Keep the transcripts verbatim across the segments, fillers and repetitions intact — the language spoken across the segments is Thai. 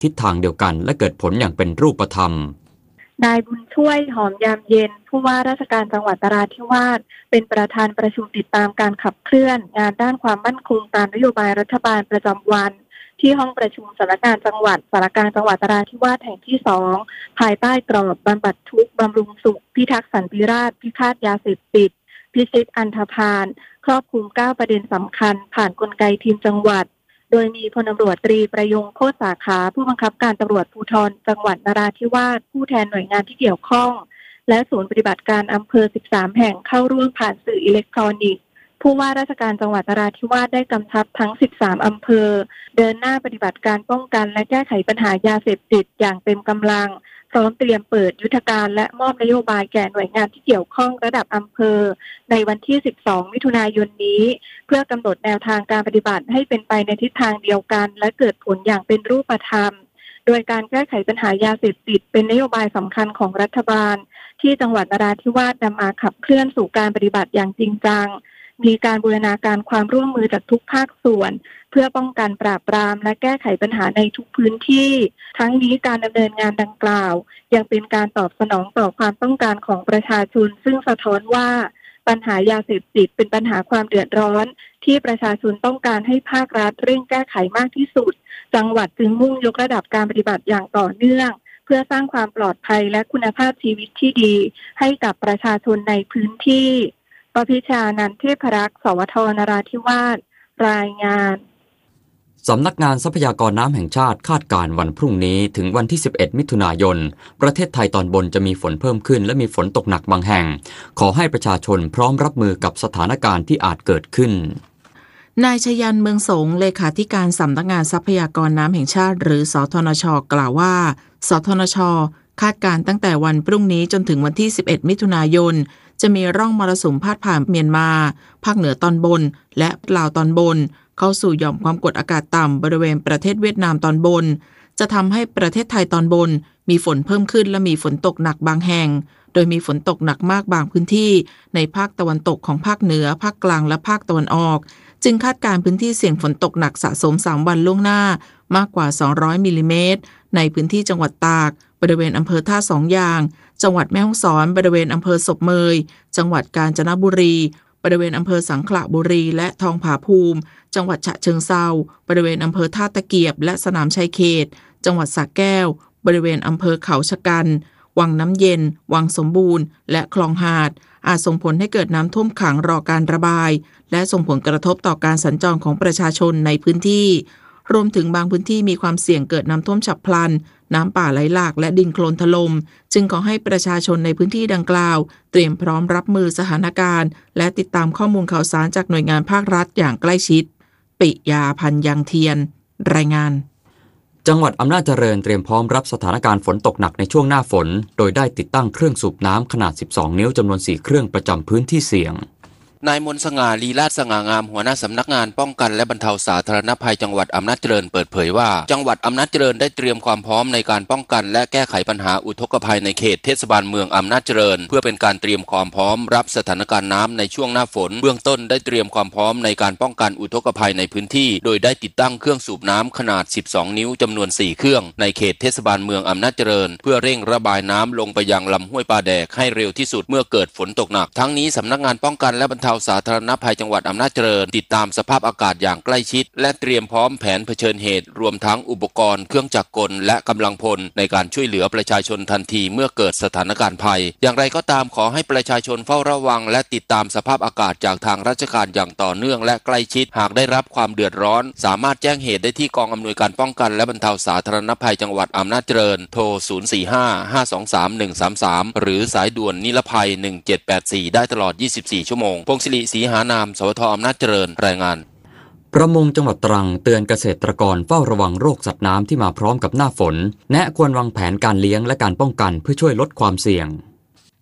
ทิศทางเดียวกันและเกิดผลอย่างเป็นรูปธรรมนายบุญช่วยหอมยามเย็นผู้ว่าราชการจังหวัดนราธิวาสเป็นประธานประชุมติดตามการขับเคลื่อนงานด้านความมั่นคงตามนโยบายรัฐบาลประจำวันที่ห้องประชุมสำนักงานจังหวัดสารกลางจังหวัดนราธิวาสแห่งที่สองภายใต้กรอบบำบัดทุกข์บำรุงสุขพิทักษ์สันติราษฎร์พิฆาตยาเสพติดพิชิตอันธพาลครอบคลุมเก้าประเด็นสำคัญผ่านกลไกทีมจังหวัดโดยมีพลตำรวจตรีประยงโคตรสาขาผู้บังคับการตำรวจภูธรจังหวัดนราธิวาสผู้แทนหน่วยงานที่เกี่ยวข้องและศูนย์ปฏิบัติการอำเภอสิบสามแห่งเข้าร่วมผ่านสื่ออิเล็กทรอนิกส์ผู้ว่าราชการจังหวัดนราธิวาสได้กำชับทั้งสิบสามอำเภอเดินหน้าปฏิบัติการป้องกันและแก้ไขปัญหายาเสพติดอย่างเต็มกำลังพร้อมเตรียมเปิดยุทธการและมอบนโยบายแก่หน่วยงานที่เกี่ยวข้องระดับอำเภอในวันที่สิบสองมิถุนายนนี้เพื่อกำหนดแนวทางการปฏิบัติให้เป็นไปในทิศทางเดียวกันและเกิดผลอย่างเป็นรูปธรรมโดยการแก้ไขปัญหายาเสพติดเป็นนโยบายสำคัญของรัฐบาลที่จังหวัดนราธิวาสนำมาขับเคลื่อนสู่การปฏิบัติอย่างจริงจังมีการบูรณาการความร่วมมือจากทุกภาคส่วนเพื่อป้องกันปราบปรามและแก้ไขปัญหาในทุกพื้นที่ทั้งนี้การดำเนินงานดังกล่าวยังเป็นการตอบสนองต่อความต้องการของประชาชนซึ่งสะท้อนว่าปัญหายาเสพติดเป็นปัญหาความเดือดร้อนที่ประชาชนต้องการให้ภาครัฐเร่งแก้ไขมากที่สุดจังหวัดจึงมุ่งยกระดับการปฏิบัติอย่างต่อเนื่องเพื่อสร้างความปลอดภัยและคุณภาพชีวิตที่ดีให้กับประชาชนในพื้นที่ปพิชานันท์เทพรักษ์สวทนราธิวาสรายงานสำนักงานทรัพยากรน้ำแห่งชาติคาดการณ์วันพรุ่งนี้ถึงวันที่สิบเอ็ดมิถุนายนประเทศไทยตอนบนจะมีฝนเพิ่มขึ้นและมีฝนตกหนักบางแห่งขอให้ประชาชนพร้อมรับมือกับสถานการณ์ที่อาจเกิดขึ้นนายชยันเมืองสงเลขาธิการสำนักงานทรัพยากรน้ำแห่งชาติหรือสทนช.กล่าวว่าสทนช.คาดการณ์ตั้งแต่วันพรุ่งนี้จนถึงวันที่สิบเอ็ดมิถุนายนจะมีร่องมรสุมพาดผ่านเมียนมาภาคเหนือตอนบนและลาวตอนบนเข้าสู่หย่อมความกดอากาศต่ำบริเวณประเทศเวียดนามตอนบนจะทำให้ประเทศไทยตอนบนมีฝนเพิ่มขึ้นและมีฝนตกหนักบางแห่งโดยมีฝนตกหนักมากบางพื้นที่ในภาคตะวันตกของภาคเหนือภาคกลางและภาคตะวันออกจึงคาดการณ์พื้นที่เสี่ยงฝนตกหนักสะสมสามวันล่วงหน้ามากกว่าสองร้อยมิลลิเมตรในพื้นที่จังหวัดตากบริเวณอำเภอท่าสองยางจังหวัดแม่ฮ่องสอนบริเวณอำเภอศพเมยจังหวัดกาญจนบุรีบริเวณอำเภอสังขละบุรีและทองผาภูมิจังหวัดฉะเชิงเทราบริเวณอำเภอท่าตะเกียบและสนามชัยเขตจังหวัดสระแก้วบริเวณอำเภอเขาชะกันวังน้ำเย็นวังสมบูรณ์และคลองหาดอาจส่งผลให้เกิดน้ำท่วมขังรอการระบายและส่งผลกระทบต่อการสัญจรของประชาชนในพื้นที่รวมถึงบางพื้นที่มีความเสี่ยงเกิดน้ำท่วมฉับพลันน้ำป่าไหลหลากและดินโคลนถล่มจึงขอให้ประชาชนในพื้นที่ดังกล่าวเตรียมพร้อมรับมือสถานการณ์และติดตามข้อมูลข่าวสารจากหน่วยงานภาครัฐอย่างใกล้ชิดปิยาพันธ์ยังเทียนรายงานจังหวัดอำนาจเจริญเตรียมพร้อมรับสถานการณ์ฝนตกหนักในช่วงหน้าฝนโดยได้ติดตั้งเครื่องสูบน้ำขนาดสิบสองนิ้วจำนวนสี่เครื่องประจำพื้นที่เสี่ยงนายมนต์สง่าลีลาศสง่างามหัวหน้าสำนักงานป้องกันและบรรเทาสาธารณภัยจังหวัดอำนาจเจริญเปิดเผยว่าจังหวัดอำนาจเจริญได้เตรียมความพร้อมในการป้องกันและแก้ไขปัญหาอุทกภัยในเขตเทศบาลเมืองอำนาจเจริญเพื่อเป็นการเตรียมความพร้อมรับสถานการณ์น้ำในช่วงหน้าฝนเบื้องต้นได้เตรียมความพร้อมในการป้องกันอุทกภัยในพื้นที่โดยได้ติดตั้งเครื่องสูบน้ำขนาดสิบสองนิ้วจำนวนสี่เครื่องในเขตเทศบาลเมืองอำนาจเจริญเพื่อเร่งระบายน้ำลงไปยังลำห้วยปลาแดกให้เร็วที่สุดเมื่อเกิดฝนตกหนักทั้งนี้สำนักงานป้องกันและบรรเทาสาธารณภัยจังหวัดอำนาจเจริญติดตามสภาพอากาศอย่างใกล้ชิดและเตรียมพร้อมแผนเผชิญเหตุรวมทั้งอุปกรณ์เครื่องจักรกลและกำลังพลในการช่วยเหลือประชาชนทันทีเมื่อเกิดสถานการณ์ภัยอย่างไรก็ตามขอให้ประชาชนเฝ้าระวังและติดตามสภาพอากาศจากทางราชการอย่างต่อเนื่องและใกล้ชิดหากได้รับความเดือดร้อนสามารถแจ้งเหตุได้ที่กองอำนวยการป้องกันและบรรเทาสาธารณภัยจังหวัดอำนาจเจริญโทรศูนย์ สี่ ห้า ห้า สอง สาม หนึ่ง สาม สามหรือสายด่วนนิรภัยหนึ่ง เจ็ด แปด สี่ได้ตลอดยี่สิบสี่ชั่วโมงพงศิริศรีหานามสวทอำนาจเจริญรายงานประมงจังหวัดตรังเตือนเกษตรกรเฝ้าระวังโรคสัตว์น้ำที่มาพร้อมกับหน้าฝนแนะควรวางแผนการเลี้ยงและการป้องกันเพื่อช่วยลดความเสี่ยง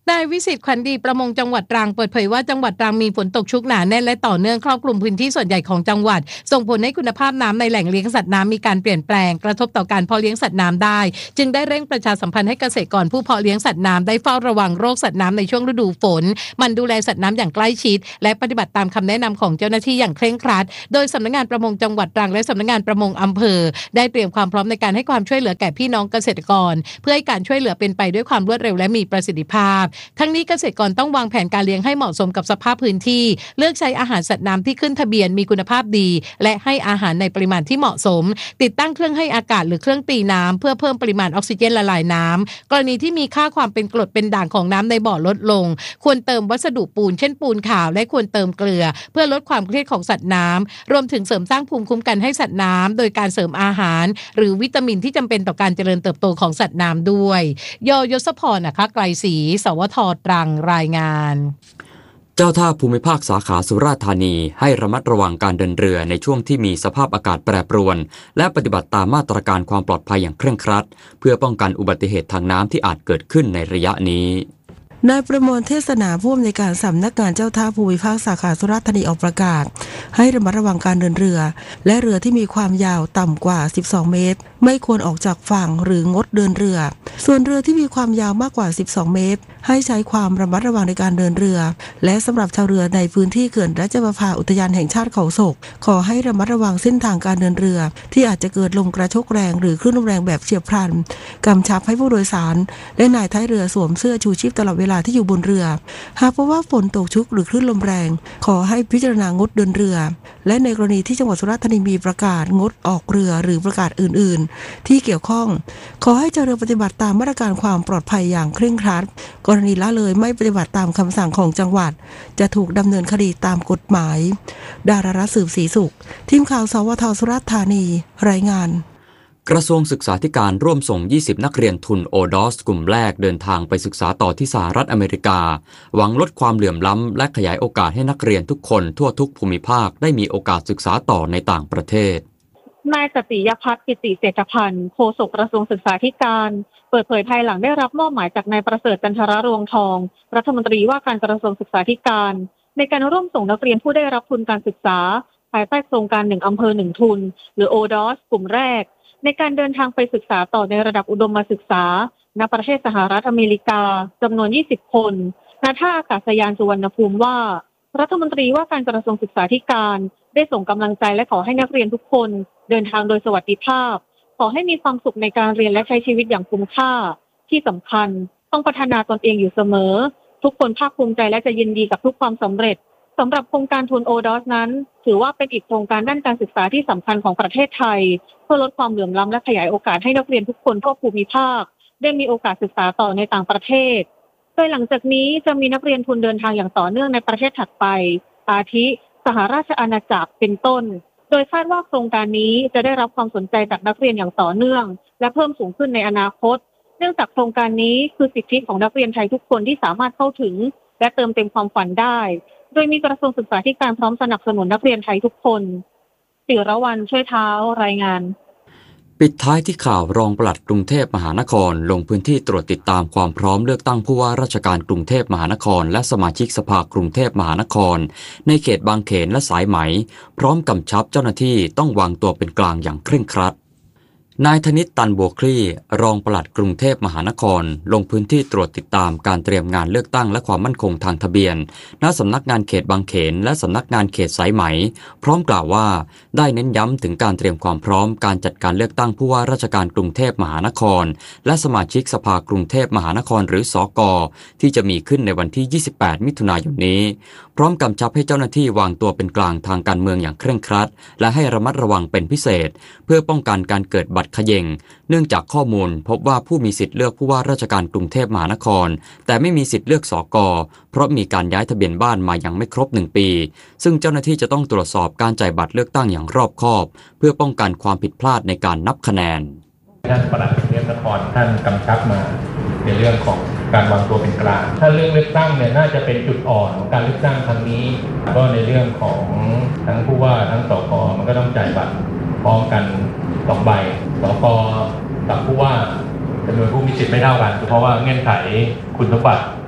นายวิสิทธิ์ขวัญดีประมงจังหวัดตรังเปิดเผยว่าจังหวัดตรังมีฝนตกชุกหนาแน่นและต่อเนื่องครอบคลุมพื้นที่ส่วนใหญ่ของจังหวัดส่งผลให้คุณภาพน้ำในแหล่งเลี้ยงสัตว์น้ำมีการเปลี่ยนแปลงกระทบต่อการเพาะเลี้ยงสัตว์น้ำได้จึงได้เร่งประชาสัมพันธ์ให้เกษตรกรผู้เพาะเลี้ยงสัตว์น้ำได้เฝ้าระวังโรคสัตว์น้ำในช่วงฤดูฝนมันดูแลสัตว์น้ำอย่างใกล้ชิดและปฏิบัติตามคำแนะนำของเจ้าหน้าที่อย่างเคร่งครัดโดยสำนักงานประมงจังหวัดตรังและสำนักงานประมงอำเภอได้เตรียมความพร้อมในการให้ความช่วยเหลือแก่พี่น้องเกษตรกรเพื่อให้การช่วยเหลือเป็นไปด้วยความรวดเร็วและมีประสิทธิภาพทั้งนี้เกษตรกรต้องวางแผนการเลี้ยงให้เหมาะสมกับสภาพพื้นที่เลือกใช้อาหารสัตว์น้ำที่ขึ้นทะเบียนมีคุณภาพดีและให้อาหารในปริมาณที่เหมาะสมติดตั้งเครื่องให้อากาศหรือเครื่องตีน้ำเพื่อเพิ่มปริมาณออกซิเจนละลายน้ำกรณีที่มีค่าความเป็นกรดเป็นด่างของน้ำในบ่อลดลงควรเติมวัสดุปูนเช่นปูนขาวและควรเติมเกลือเพื่อลดความเครียดของสัตว์น้ำรวมถึงเสริมสร้างภูมิคุ้มกันให้สัตว์น้ำโดยการเสริมอาหารหรือวิตามินที่จำเป็นต่อการเจริญเติบโตของสัตว์น้ำด้วยยยศพรนะคะไกลศรีสวทตรังรายงานเจ้าท่าภูมิภาคสาขาสุราษฎร์ธานีให้ระมัดระวังการเดินเรือในช่วงที่มีสภาพอากาศแปรปรวนและปฏิบัติตามมาตรการความปลอดภัยอย่างเคร่งครัดเพื่อป้องกันอุบัติเหตุทางน้ำที่อาจเกิดขึ้นในระยะนี้นายประมวลเทศนาผู้อำนวยการสำนักงานเจ้าท่าภูมิภาคสาขาสุราษฎร์ธานีออกประกาศให้ระมัดระวังการเดินเรือและเรือที่มีความยาวต่ำกว่าสิบสองเมตรไม่ควรออกจากฝั่งหรืองดเดินเรือส่วนเรือที่มีความยาวมากกว่าสิบสองเมตรให้ใช้ความระมัดระวังในการเดินเรือและสำหรับชาวเรือในพื้นที่เขื่อนราชประภาอุทยานแห่งชาติเขาศกขอให้ระมัดระวังเส้นทางการเดินเรือที่อาจจะเกิดลมกระโชกแรงหรือคลื่นลมแรงแบบเฉียบพลันกำชับให้ผู้โดยสารและนายท้ายเรือสวมเสื้อชูชีพตลอดเวลาที่อยู่บนเรือหากพบว่าฝนตกชุกหรือคลื่นลมแรงขอให้พิจารณางดเดินเรือและในกรณีที่จังหวัดสุราษฎร์ธานีมีประกาศงดออกเรือหรือประกาศอื่นๆที่เกี่ยวข้องขอให้เจ้าเรือปฏิบัติตามมาตรการความปลอดภัยอย่างเคร่งครัดกรณีละเลยไม่ปฏิบัติตามคำสั่งของจังหวัดจะถูกดำเนินคดีตามกฎหมายดารารัตน์สืบศรีสุขทีมข่าวสวทสุราษฎร์ธานีรายงานกระทรวงศึกษาธิการร่วมส่งยี่สิบนักเรียนทุนโอดอสกลุ่มแรกเดินทางไปศึกษาต่อที่สหรัฐอเมริกาหวังลดความเหลื่อมล้ำและขยายโอกาสให้นักเรียนทุกคนทั่วทุกภูมิภาคได้มีโอกาสศึกษาต่อในต่างประเทศนายสติยพัฒน์กิติเศรษฐพันธ์โฆษกกระทรวงศึกษาธิการเปิดเผยภายหลังได้รับมอบหมายจากนายประเสริฐจันทรรวงทองรัฐมนตรีว่าการกระทรวงศึกษาธิการในการร่วมส่งนักเรียนผู้ได้รับทุนการศึกษาภายใต้โครงการหนึ่งอำเภอหนึ่งทุนหรือ โอ ดี โอ เอส กลุ่มแรกในการเดินทางไปศึกษาต่อในระดับอุดมศึกษาณประเทศสหรัฐอเมริกาจำนวนยี่สิบคนณท่าอากาศยานสุวรรณภูมิว่ารัฐมนตรีว่าการกระทรวงศึกษาธิการได้ส่งกำลังใจและขอให้นักเรียนทุกคนเดินทางโดยสวัสดิภาพขอให้มีความสุขในการเรียนและใช้ชีวิตอย่างคุ้มค่าที่สำคัญต้องพัฒนาตนเองอยู่เสมอทุกคนภาคภูมิใจและจะยินดีกับทุกความสำเร็จสำหรับโครงการทุน โอ ดี โอ เอส นั้นถือว่าเป็นอีกโครงการด้านการศึกษาที่สำคัญของประเทศไทยเพื่อลดความเหลื่อมล้ำและขยายโอกาสให้นักเรียนทุกคนทั่วภูมิภาคได้มีโอกาสศึกษาต่อในต่างประเทศโดยหลังจากนี้จะมีนักเรียนทุนเดินทางอย่างต่อเนื่องในประเทศถัดไปอาทิสหราชอาณาจักรเป็นต้นโดยคาดว่าโครงการนี้จะได้รับความสนใจจากนักเรียนอย่างต่อเนื่องและเพิ่มสูงขึ้นในอนาคตเนื่องจากโครงการนี้คือสิทธิของนักเรียนไทยทุกคนที่สามารถเข้าถึงและเติมเต็มความฝันได้โดยมีกระทรวงศึกษาธิการพร้อมสนับสนุนนักเรียนไทยทุกคนศิรวรรณช่วยเท้ารายงานปิดท้ายที่ข่าวรองปลัดกรุงเทพมหานครลงพื้นที่ตรวจติดตามความพร้อมเลือกตั้งผู้ว่าราชการกรุงเทพมหานครและสมาชิกสภากรุงเทพมหานครในเขตบางเขนและสายไหมพร้อมกำชับเจ้าหน้าที่ต้องวางตัวเป็นกลางอย่างเคร่งครัดนายธนิตตันบัวคลี่รองปลัดกรุงเทพมหานครลงพื้นที่ตรวจติดตามการเตรียมงานเลือกตั้งและความมั่นคงทางทะเบียนณสำนักงานเขตบางเขนและสำนักงานเขตสายไหมพร้อมกล่าวว่าได้เน้นย้ำถึงการเตรียมความพร้อมการจัดการเลือกตั้งผู้ว่าราชการกรุงเทพมหานครและสมาชิกสภากรุงเทพมหานครหรือสก.ที่จะมีขึ้นในวันที่ยี่สิบแปดมิถุนายนนี้พร้อมกำชับให้เจ้าหน้าที่วางตัวเป็นกลางทางการเมืองอย่างเคร่งครัดและให้ระมัดระวังเป็นพิเศษเพื่อป้องกันการเกิดบัตรเขย่งเนื่องจากข้อมูลพบว่าผู้มีสิทธิ์เลือกผู้ว่าราชการกรุงเทพมหานครแต่ไม่มีสิทธิ์เลือกสก.เพราะมีการย้ายทะเบียนบ้านมายังไม่ครบหนึ่งปีซึ่งเจ้าหน้าที่จะต้องตรวจสอบการจ่ายบัตรเลือกตั้งอย่างรอบคอบเพื่อป้องกันความผิดพลาดในการนับคะแนนท่านปลัดกรุงเทพมหานครท่านกำชับมาในเรื่องของการวางตัวเป็นกลางถ้าเรื่องเลือกตั้งเนี่ยน่าจะเป็นจุดอ่อนของการเลือกตั้งครั้งนี้ก็ในเรื่องของทั้งผู้ว่าทั้งสก.มันก็ต้องจ่ายบัตรพร้อมกันสองใบสก.กับผู้ว่าจำนวนผู้มีสิทธิ์ไม่เท่ากันเพราะว่าเงื่อนไขคุณสมบัติ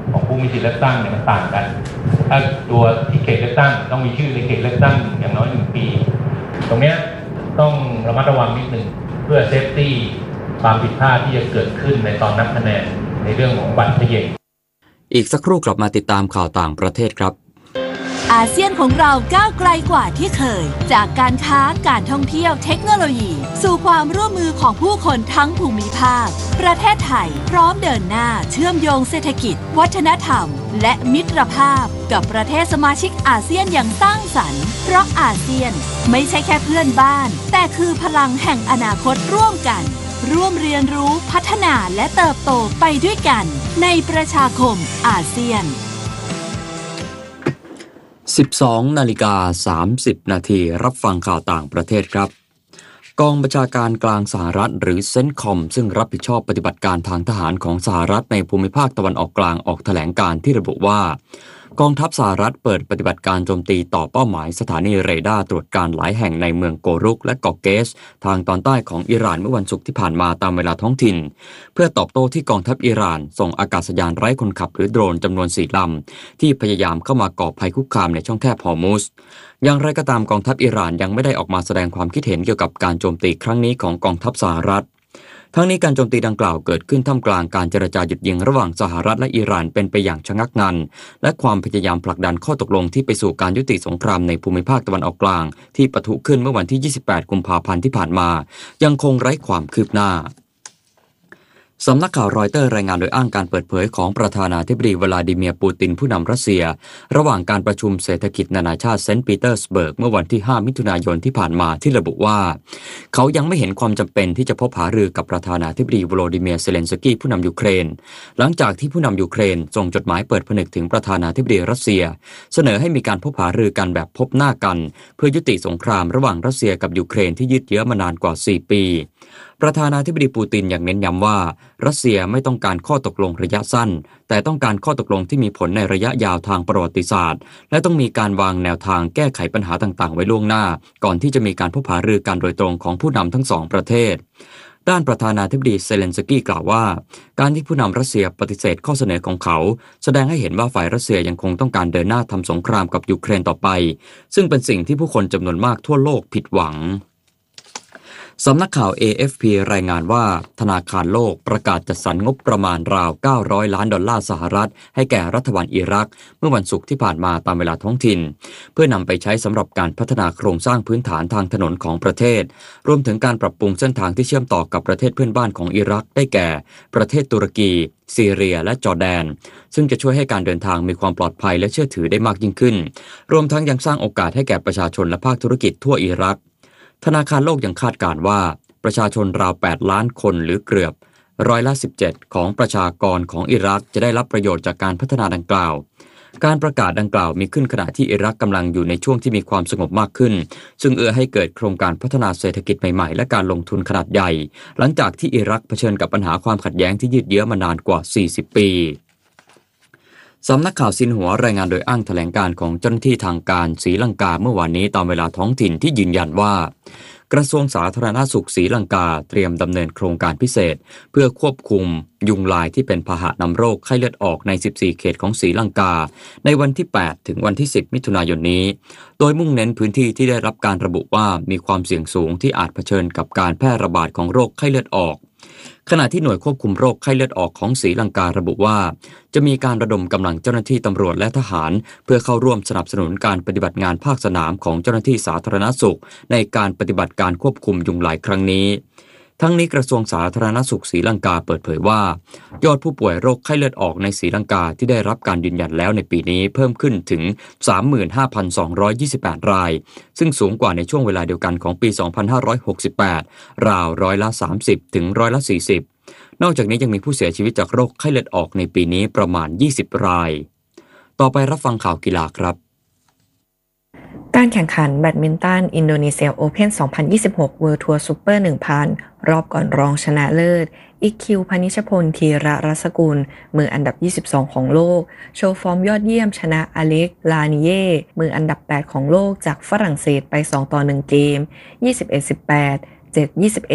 ของผู้มีสิทธิเลือกตั้งเนี่ยมันต่างกันถ้าตัวที่เขตเลือกตั้งต้องมีชื่อในเขตเลือกตั้งอย่างน้อยหนึ่งปีตรงเนี้ยต้องระมัดระวังนิดนึงเพื่อเซฟตี้ความผิดพลาดที่จะเกิดขึ้นในตอนนับคะแนนในเรื่องของบัตรเขย่งอีกสักครู่กลับมาติดตามข่าวต่างประเทศครับอาเซียนของเราก้าวไกลกว่าที่เคยจากการค้าการท่องเที่ยวเทคโนโลยีสู่ความร่วมมือของผู้คนทั้งภูมิภาคประเทศไทยพร้อมเดินหน้าเชื่อมโยงเศรษฐกิจวัฒนธรรมและมิตรภาพกับประเทศสมาชิกอาเซียนอย่างสร้างสรรค์เพราะอาเซียนไม่ใช่แค่เพื่อนบ้านแต่คือพลังแห่งอนาคตร่วมกันร่วมเรียนรู้พัฒนาและเติบโตไปด้วยกันในประชาคมอาเซียนสิบสองนาฬิกาสามสิบนาทีรับฟังข่าวต่างประเทศครับกองบัญชาการกลางสหรัฐหรือเซนคอมซึ่งรับผิดชอบปฏิบัติการทางทหารของสหรัฐในภูมิภาคตะวันออกกลางออกแถลงการที่ระบุว่ากองทัพสหรัฐเปิดปฏิบัติการโจมตีต่อเป้าหมายสถานีเรดาร์ตรวจการหลายแห่งในเมืองโกรุกและเกาะเกสทางตอนใต้ของอิหร่านเมื่อวันศุกร์ที่ผ่านมาตามเวลาท้องถิ่นเพื่อตอบโต้ที่กองทัพอิหร่านส่งอากาศยานไร้คนขับหรือโดรนจำนวนสี่ลำที่พยายามเข้ามาก่อภัยคุกคามในช่องแคบฮอร์มุซอย่างไรก็ตามกองทัพอิหร่านยังไม่ได้ออกมาแสดงความคิดเห็นเกี่ยวกับการโจมตีครั้งนี้ของกองทัพสหรัฐทั้งนี้การโจมตีดังกล่าวเกิดขึ้นท่ามกลางการเจรจาหยุดยิงระหว่างสหรัฐและอิหร่านเป็นไปอย่างชะงักงันและความพยายามผลักดันข้อตกลงที่ไปสู่การยุติสงครามในภูมิภาคตะวันออกกลางที่ปะทุขึ้นเมื่อวันที่ยี่สิบแปดกุมภาพันธ์ที่ผ่านมายังคงไร้ความคืบหน้าสำนักข่าวรอยเตอร์รายงานโดยอ้างการเปิดเผยของประธานาธิบดีวลาดิเมียร์ปูตินผู้นำรัสเซียระหว่างการประชุมเศรษฐกิจนานาชาติเซนต์ปีเตอร์สเบิร์กเมื่อวันที่ห้ามิถุนายนที่ผ่านมาที่ระบุว่าเขายังไม่เห็นความจำเป็นที่จะพบหารือกับประธานาธิบดีวโลดิเมียร์เซเลนสกี้ผู้นำยูเครนหลังจากที่ผู้นำยูเครนส่งจดหมายเปิดผนึกถึงประธานาธิบดีรัสเซียเสนอให้มีการพบหารือกันแบบพบหน้ากันเพื่อยุติสงครามระหว่างรัสเซียกับยูเครนที่ยืดเยื้อมานานกว่าสี่ปีประธานาธิบดีปูตินยังเน้นย้ำว่ารัสเซียไม่ต้องการข้อตกลงระยะสั้นแต่ต้องการข้อตกลงที่มีผลในระยะยาวทางประวัติศาสตร์และต้องมีการวางแนวทางแก้ไขปัญหาต่างๆไว้ล่วงหน้าก่อนที่จะมีการพบหารือกันโดยตรงของผู้นำทั้งสองประเทศด้านประธานาธิบดีเซเลนสกี้กล่าวว่าการที่ผู้นำรัสเซียปฏิเสธข้อเสนอของเขาแสดงให้เห็นว่าฝ่ายรัสเซียยังคงต้องการเดินหน้าทำสงครามกับยูเครนต่อไปซึ่งเป็นสิ่งที่ผู้คนจำนวนมากทั่วโลกผิดหวังสำนักข่าว เอ เอฟ พี รายงานว่าธนาคารโลกประกาศจัดสรรงบประมาณราวเก้าร้อยล้านดอลลาร์สหรัฐให้แก่รัฐบาลอิรักเมื่อวันศุกร์ที่ผ่านมาตามเวลาท้องถิ่นเพื่อนำไปใช้สำหรับการพัฒนาโครงสร้างพื้นฐานทางถนนของประเทศรวมถึงการปรับปรุงเส้นทางที่เชื่อมต่อกับประเทศเพื่อนบ้านของอิรักได้แก่ประเทศตุรกีซีเรียและจอร์แดนซึ่งจะช่วยให้การเดินทางมีความปลอดภัยและเชื่อถือได้มากยิ่งขึ้นรวมทั้งยังสร้างโอกาสให้แก่ประชาชนและภาคธุรกิจทั่วอิรักธนาคารโลกยังคาดการณ์ว่าประชาชนราวแปดล้านคนหรือเกือบร้อยละสิบเจ็ดของประชากรของอิรักจะได้รับประโยชน์จากการพัฒนาดังกล่าวการประกาศดังกล่าวมีขึ้นขณะที่อิรักกำลังอยู่ในช่วงที่มีความสงบมากขึ้นซึ่งเอื้อให้เกิดโครงการพัฒนาเศรษฐกิจใหม่ๆและการลงทุนขนาดใหญ่หลังจากที่อิรักเผชิญกับปัญหาความขัดแย้งที่ยืดเยื้อมานานกว่าสี่สิบปีสำนักข่าวซินหัวรายงานโดยอ้างแถลงการของเจ้าหน้าที่ทางการศรีลังกาเมื่อวานนี้ตามเวลาท้องถิ่นที่ยืนยันว่ากระทรวงสาธารณสุขศรีลังกาเตรียมดำเนินโครงการพิเศษเพื่อควบคุมยุงลายที่เป็นพาหะนำโรคไข้เลือดออกในสิบสี่เขตของศรีลังกาในวันที่แปดถึงวันที่สิบมิถุนายนนี้โดยมุ่งเน้นพื้นที่ที่ได้รับการระบุว่ามีความเสี่ยงสูงที่อาจเผชิญกับการแพร่ระบาดของโรคไข้เลือดออกขณะที่หน่วยควบคุมโรคไข้เลือดออกของศรีลังการะบุว่าจะมีการระดมกำลังเจ้าหน้าที่ตำรวจและทหารเพื่อเข้าร่วมสนับสนุนการปฏิบัติงานภาคสนามของเจ้าหน้าที่สาธารณสุขในการปฏิบัติการควบคุมยุงลายครั้งนี้ทั้งนี้กระทรวงสาธารณสุขศรีลังกาเปิดเผยว่ายอดผู้ป่วยโรคไข้เลือดออกในศรีลังกาที่ได้รับการยืนยันแล้วในปีนี้เพิ่มขึ้นถึง สามหมื่นห้าพันสองร้อยยี่สิบแปด รายซึ่งสูงกว่าในช่วงเวลาเดียวกันของปี สองพันห้าร้อยหกสิบแปด ราวร้อยละ สามสิบ ถึงร้อยละ สี่สิบ นอกจากนี้ยังมีผู้เสียชีวิตจากโรคไข้เลือดออกในปีนี้ประมาณ ยี่สิบ รายต่อไปรับฟังข่าวกีฬาครับการแข่งขันแบดมินตันอินโดนีเซียโอเพ่น สองพันยี่สิบหก World Tour Super หนึ่งพัน รอบก่อนรองชนะเลิศอิคคิว พนิชพล ธีระรัศกุลมืออันดับยี่สิบสองของโลกโชว์ฟอร์มยอดเยี่ยมชนะอเล็ก ลานิเย่มืออันดับแปดของโลกจากฝรั่งเศสไปสองต่อหนึ่งเกม ยี่สิบเอ็ด สิบแปด เจ็ด ยี่สิบเอ็ด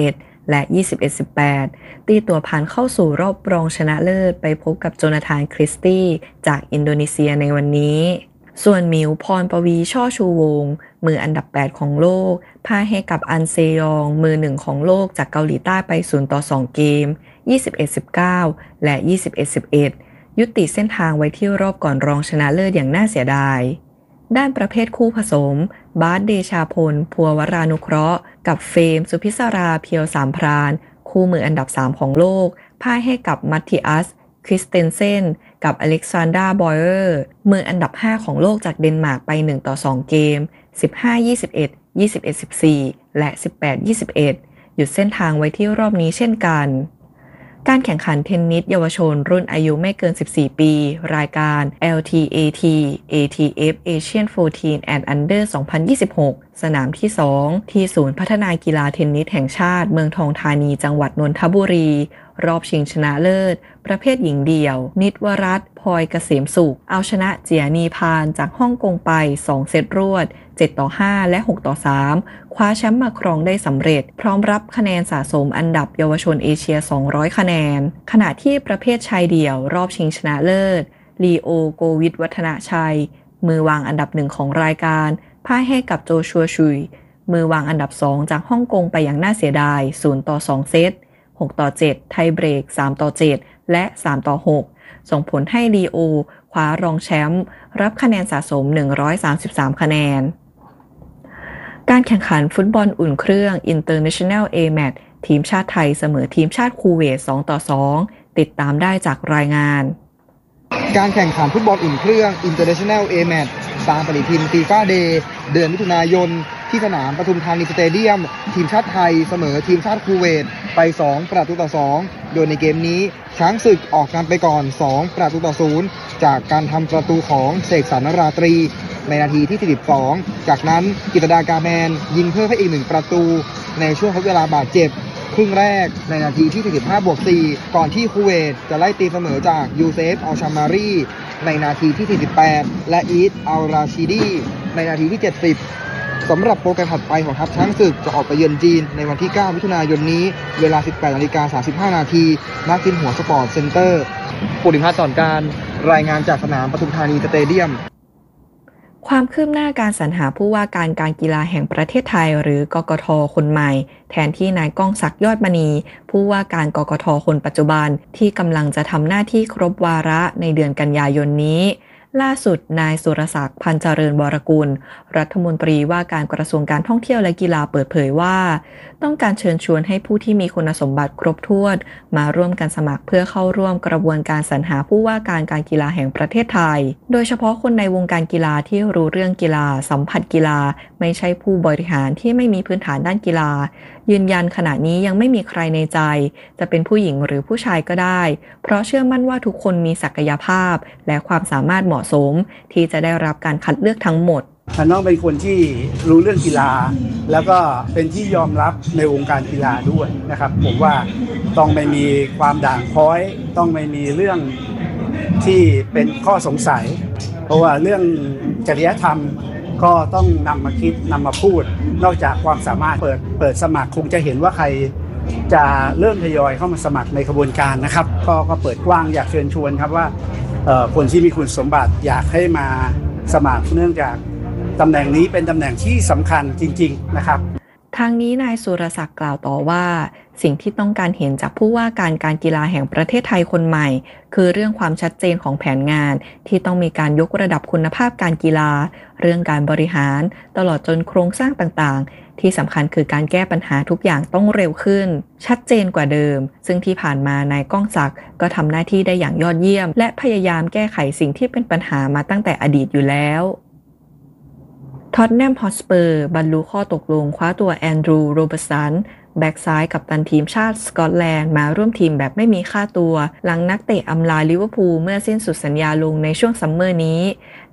และ ยี่สิบเอ็ดสิบแปด ตีตัวผ่านเข้าสู่รอบรองชนะเลิศไปพบกับโจนาธานคริสตี้จากอินโดนีเซียในวันนี้ส่วนหมิวพรปวีช่อชูวงศ์มืออันดับแปดของโลกพ่ายให้กับอันเซยองมือหนึ่งของโลกจากเกาหลีใต้ไปศูนย์ต่อสองเกม ยี่สิบเอ็ดสิบเก้า และ ยี่สิบเอ็ดสิบเอ็ด ยุติเส้นทางไว้ที่รอบก่อนรองชนะเลิศอย่างน่าเสียดายด้านประเภทคู่ผสมบาสเดชาพลภัววรานุเคราะห์กับเฟมสุพิศราเพียวสามพรานคู่มืออันดับสามของโลกพ่ายให้กับมัตติอัสคริสเตนเซนกับอเล็กซานดราบอยเออร์มืออันดับห้าของโลกจากเดนมาร์กไปหนึ่งต่อสองเกม สิบห้า ยี่สิบเอ็ด ยี่สิบเอ็ด สิบสี่ และ สิบแปด ยี่สิบเอ็ด หยุดเส้นทางไว้ที่รอบนี้เช่นกันการแข่งขันเทนนิสเยาวชนรุ่นอายุไม่เกินสิบสี่ปีรายการ แอล ที เอ ที เอ ที เอฟ Asian สิบสี่ and Under สองพันยี่สิบหก สนามที่สองที่ศูนย์พัฒนากีฬาเทนนิสแห่งชาติเมืองทองธานีจังหวัดนนทบุรีรอบชิงชนะเลิศประเภทหญิงเดี่ยวนิตวรัตน์พลอยเกษมสุขเอาชนะเจียนีพานจากฮ่องกงไปสองเซตรวดเจ็ดต่อห้าและหกต่อสามคว้าแชมป์มาครองได้สำเร็จพร้อมรับคะแนนสะสมอันดับเยาวชนเอเชียสองร้อยคะแนนขณะที่ประเภทชายเดี่ยวรอบชิงชนะเลิศลีโอโกวิทวัฒนชัยมือวางอันดับหนึ่งของรายการพ่ายให้กับโจชัวชุยมือวางอันดับสองจากฮ่องกงไปอย่างน่าเสียดายศูนย์ต่อสองเซตหกต่อเจ็ดไทยเบรกสามต่อเจ็ดและสามต่อหกส่งผลให้ลีโอคว้ารองแชมป์รับคะแนนสะสมหนึ่งร้อยสามสิบสามคะแนนการแข่งขันฟุตบอลอุ่นเครื่อง International A-Match ทีมชาติไทยเสมอทีมชาติคูเวตสองต่อสองติดตามได้จากรายงานการแข่งขันฟุตบอลอุ่นเครื่อง International A-Match ตามปฏิทิน FIFA Day เดือนมิถุนายนที่สนามปทุมธานีสเตเดียมทีมชาติไทยเสมอทีมชาติคูเวตไปสองประตูต่อสองโดยในเกมนี้ช้างศึกออกนำไปก่อนสองประตูต่อศูนย์จากการทำประตูของเสกสรรราตรีในนาทีที่สี่สิบสองจากนั้นกิตดากาแมนยิงเพิ่มให้อีกหนึ่งประตูในช่วงทดเวลาบาดเจ็บครึ่งแรกในนาทีที่สี่สิบห้าบวกสี่ก่อนที่คูเวตจะไล่ตีเสมอจากยูเซฟอัลชามารีในนาทีที่สี่สิบแปดและอีดอัลราชิดีในนาทีที่เจ็ดสิบสำหรับโปรแกรมถัดไปของทัพช้างศึกจะออกไปเยือนจีนในวันที่เก้ามิถุนายนนี้เวลา สิบแปดนาฬิกาสามสิบห้านาทีณจินหัวสปอร์ตเซ็นเตอร์ปุริพัฒน์สอนการรายงานจากสนามปทุมธานีสเตเดียมความคืบหน้าการสรรหาผู้ว่าการการกีฬาแห่งประเทศไทยหรือกกท.คนใหม่แทนที่นายก้องศักดิ์ยอดมณีผู้ว่าการกกท.คนปัจจุบันที่กำลังจะทำหน้าที่ครบวาระในเดือนกันยายนนี้ล่าสุดนายสุรศักดิ์พันเจริญวรกุลรัฐมนตรีว่าการกระทรวงการท่องเที่ยวและกีฬาเปิดเผยว่าต้องการเชิญชวนให้ผู้ที่มีคุณสมบัติครบถ้วนมาร่วมกันสมัครเพื่อเข้าร่วมกระบวนการสรรหาผู้ว่าการการกีฬาแห่งประเทศไทยโดยเฉพาะคนในวงการกีฬาที่รู้เรื่องกีฬาสัมผัสกีฬาไม่ใช่ผู้บริหารที่ไม่มีพื้นฐานด้านกีฬายืนยันขณะนี้ยังไม่มีใครในใจจะเป็นผู้หญิงหรือผู้ชายก็ได้เพราะเชื่อมั่นว่าทุกคนมีศักยภาพและความสามารถเหมาะสมที่จะได้รับการคัดเลือกทั้งหมดมันต้องเป็นคนที่รู้เรื่องกีฬาแล้วก็เป็นที่ยอมรับในวงการกีฬาด้วยนะครับผมว่าต้องไม่มีความด่างพร้อยต้องไม่มีเรื่องที่เป็นข้อสงสัยเพราะว่าเรื่องจริยธรรมก็ต้องนำมาคิดนำมาพูดนอกจากความสามารถเปิดเปิดสมัครคงจะเห็นว่าใครจะเริ่มทยอยเข้ามาสมัครในกระบวนการนะครับก็ก็เปิดกว้างอยากเชิญชวนครับว่าคนที่มีคุณสมบัติอยากให้มาสมัครเนื่องจากตำแหน่งนี้เป็นตำแหน่งที่สำคัญจริงๆนะครับทางนี้นายสุรศักดิ์กล่าวต่อว่าสิ่งที่ต้องการเห็นจากผู้ว่าการการกีฬาแห่งประเทศไทยคนใหม่คือเรื่องความชัดเจนของแผนงานที่ต้องมีการยกระดับคุณภาพการกีฬาเรื่องการบริหารตลอดจนโครงสร้างต่างๆที่สำคัญคือการแก้ปัญหาทุกอย่างต้องเร็วขึ้นชัดเจนกว่าเดิมซึ่งที่ผ่านมานายก้องศักดิ์ก็ทำหน้าที่ได้อย่างยอดเยี่ยมและพยายามแก้ไขสิ่งที่เป็นปัญหามาตั้งแต่อดีตอยู่แล้วท็อตแนมฮอตสเปอร์บรรลุข้อตกลงคว้าตัวแอนดรูว์โรเบอร์สันแบ็กซ้ายกัปตันทีมชาติสกอตแลนด์มาร่วมทีมแบบไม่มีค่าตัวหลังนักเตะอำลาลิเวอร์พูลเมื่อสิ้นสุดสัญญาลงในช่วงซัมเมอร์นี้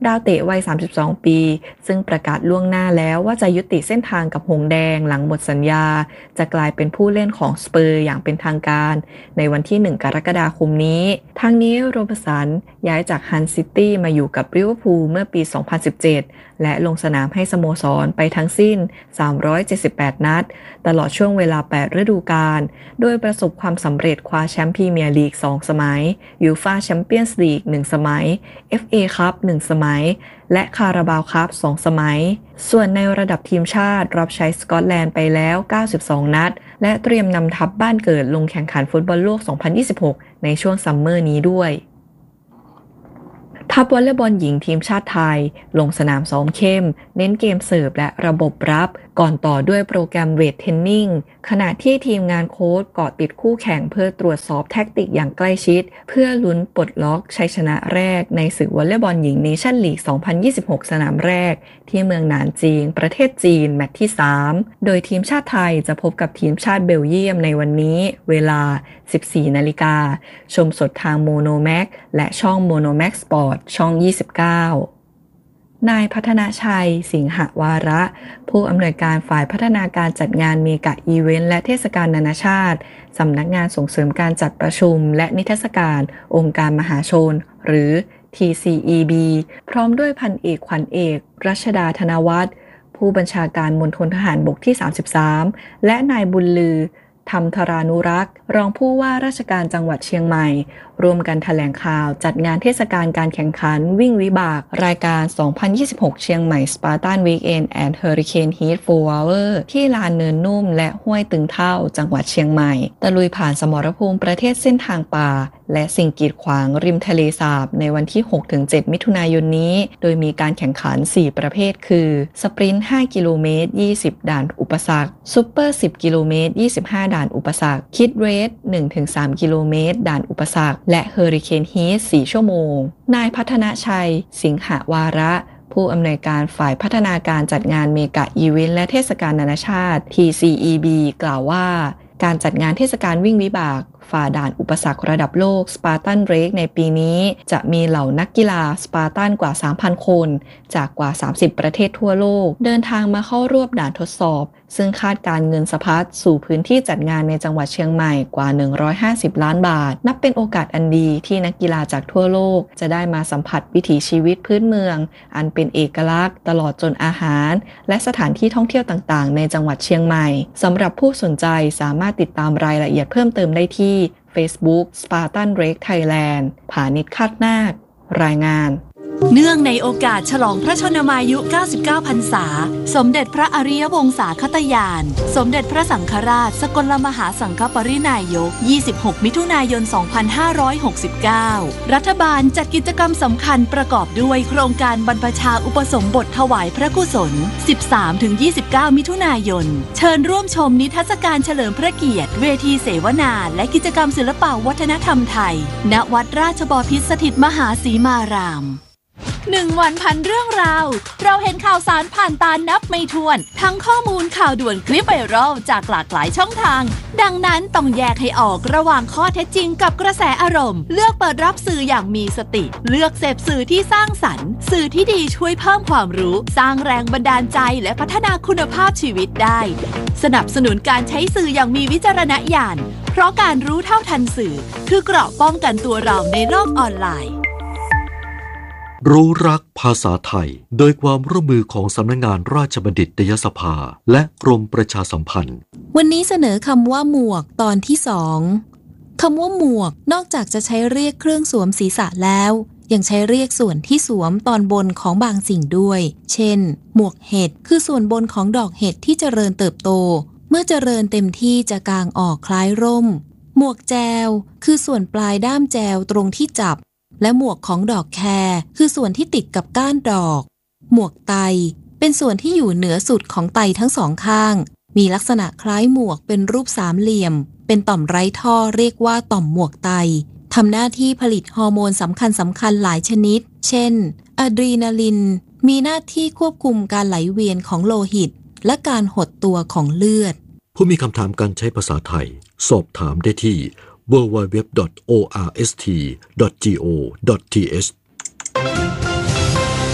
ดาวเตะวัยสามสิบสองปีซึ่งประกาศล่วงหน้าแล้วว่าจะยุติเส้นทางกับหงส์แดงหลังหมดสัญญาจะกลายเป็นผู้เล่นของสเปอร์อย่างเป็นทางการในวันที่หนึ่งกรกฎาคมนี้ทั้งนี้โรบัสสันย้ายจากฮันซิตี้มาอยู่กับลิเวอร์พูลเมื่อปีสองพันสิบเจ็ดและลงสนามให้สโมสรไปทั้งสิ้นสามร้อยเจ็ดสิบแปดนัดตลอดช่วงเวลาแปดฤดูกาลโดยประสบความสำเร็จคว้าแชมป์พรีเมียร์ลีกสองสมัยยูฟ่าแชมเปี้ยนส์ลีกหนึ่งสมัย เอฟ เอ คัพหนึ่งสมัยและคาราบาวคัพสองสมัยส่วนในระดับทีมชาติรับใช้สกอตแลนด์ไปแล้วเก้าสิบสองนัดและเตรียมนำทัพบ้านเกิดลงแข่งขันฟุตบอลโลกสองพันยี่สิบหกในช่วงซัมเมอร์นี้ด้วยทัพวอลเลย์บอลหญิงทีมชาติไทยลงสนามซ้อมเข้มเน้นเกมเสิร์ฟและระบบรับก่อนต่อด้วยโปรแกรมเวทเทรนนิ่งขณะที่ทีมงานโค้ชเกาะติดคู่แข่งเพื่อตรวจสอบแทคติกอย่างใกล้ชิดเพื่อลุ้นปลดล็อกชัยชนะแรกในศึกวอลเลย์บอลหญิงเนชั่นลีกสองพันยี่สิบหกสนามแรกที่เมืองหนานจีนประเทศจีนแมตช์ที่สามโดยทีมชาติไทยจะพบกับทีมชาติเบลเยียมในวันนี้เวลา สิบสี่นาฬิกาชมสดทางโมโนแม็กและช่องโมโนแม็กสปอร์ตช่องยี่สิบเก้านายพัฒนาชัยสิงหวาระผู้อำนวยการฝ่ายพัฒนาการจัดงานเมกะอีเวนต์และเทศกาลนานาชาติสำนักงานส่งเสริมการจัดประชุมและนิทรรศการองค์การมหาชนหรือ ที ซี อี บี พร้อมด้วยพันเอกขวัญเอกรัชดาธนวัฒน์ผู้บัญชาการมณฑลทหารบกที่สามสิบสามและนายบุญลือธรรมธรานุรักษ์รองผู้ว่าราชการจังหวัดเชียงใหม่ร่วมกันแถลงข่าวจัดงานเทศกาลการแข่งขันวิ่งวิบากรายการสองพันยี่สิบหกเชียงใหม่ Spartan Weekend and Hurricane Heat โฟร์ Hour ที่ลานเนินนุ่มและห้วยตึงเท่าจังหวัดเชียงใหม่ตะลุยผ่านสมรภูมิประเทศเส้นทางป่าและสิ่งกีดขวางริมทะเลสาบในวันที่ หกถึงเจ็ด มิถุนายนนี้โดยมีการแข่งขันสี่ประเภทคือสปรินต์ห้ากิโลเมตรยี่สิบด่านอุปสรรคซุปเปอร์สิบกิโลเมตรยี่สิบห้าด่านอุปสรรคคิดเรส หนึ่งถึงสาม กิโลเมตรด่านอุปสรรคและเฮอริเคนฮีทสี่ชั่วโมงนายพัฒนาชัยสิงหวาระผู้อำนวยการฝ่ายพัฒนาการจัดงานเมกะอีเวนต์และเทศกาลนานาชาติ ที ซี อี บี กล่าวว่าการจัดงานเทศกาลวิ่งวิบากฝ่าด่านอุปสรรคระดับโลก Spartan Race ในปีนี้จะมีเหล่านักกีฬาสปาร์ตันกว่า สามพัน คนจากกว่าสามสิบประเทศทั่วโลกเดินทางมาเข้าร่วมด่านทดสอบซึ่งคาดการเงินสะพัดสู่พื้นที่จัดงานในจังหวัดเชียงใหม่กว่าหนึ่งร้อยห้าสิบล้านบาทนับเป็นโอกาสอันดีที่นักกีฬาจากทั่วโลกจะได้มาสัมผัสวิถีชีวิตพื้นเมืองอันเป็นเอกลักษณ์ตลอดจนอาหารและสถานที่ท่องเที่ยวต่างๆในจังหวัดเชียงใหม่สำหรับผู้สนใจสามารถติดตามรายละเอียดเพิ่มเติมได้ที่ Facebook Spartan Race Thailand ผานิชคาดนาครายงานเนื่องในโอกาสฉลองพระชนมายุเก้าสิบเก้าพรรษาสมเด็จพระอริยวงศาคตญาณสมเด็จพระสังฆราชสกลมหาสังฆปรินายกยี่สิบหกมิถุนายนสองพันห้าร้อยหกสิบเก้ารัฐบาลจัดกิจกรรมสำคัญประกอบด้วยโครงการบรรพชาอุปสมบทถวายพระกุศล สิบสามถึงยี่สิบเก้า มิถุนายนเชิญร่วมชมนิทรรศการเฉลิมพระเกียรติเวทีเสวนาและกิจกรรมศิลปวัฒนธรรมไทยณวัดราชบพิตรสถิตมหาสีมารามหนึ่งวันพันเรื่องราวเราเห็นข่าวสารผ่านตานับไม่ถ้วนทั้งข้อมูลข่าวด่วนคลิปไวรัลจากหลากหลายช่องทางดังนั้นต้องแยกให้ออกระหว่างข้อเท็จจริงกับกระแสอารมณ์เลือกเปิดรับสื่ออย่างมีสติเลือกเสพสื่อที่สร้างสรรค์สื่อที่ดีช่วยเพิ่มความรู้สร้างแรงบันดาลใจและพัฒนาคุณภาพชีวิตได้สนับสนุนการใช้สื่ออย่างมีวิจารณญาณเพราะการรู้เท่าทันสื่อคือเกราะป้องกันตัวเราในโลกออนไลน์รู้รักภาษาไทยโดยความร่วมมือของสำนักงานราชบัณฑิตยสภาและกรมประชาสัมพันธ์วันนี้เสนอคำว่าหมวกตอนที่สองคำว่าหมวกนอกจากจะใช้เรียกเครื่องสวมศีรษะแล้วยังใช้เรียกส่วนที่สวมตอนบนของบางสิ่งด้วยเช่นหมวกเห็ดคือส่วนบนของดอกเห็ดที่เจริญเติบโตเมื่อเจริญเต็มที่จะกางออกคล้ายร่มหมวกแจวคือส่วนปลายด้ามแจวตรงที่จับและหมวกของดอกแครคือส่วนที่ติดกับก้านดอกหมวกไตเป็นส่วนที่อยู่เหนือสุดของไตทั้งสองข้างมีลักษณะคล้ายหมวกเป็นรูปสามเหลี่ยมเป็นต่อมไร้ท่อเรียกว่าต่อมหมวกไตทำหน้าที่ผลิตฮอร์โมนสำคัญสำคัญหลายชนิดเช่นอะดรีนาลินมีหน้าที่ควบคุมการไหลเวียนของโลหิตและการหดตัวของเลือดผู้มีคำถามการใช้ภาษาไทยสอบถามได้ที่ ดับเบิลยู ดับเบิลยู ดับเบิลยู ดอท โอ อาร์ เอส ที ดอท จี โอ ดอท ที เอช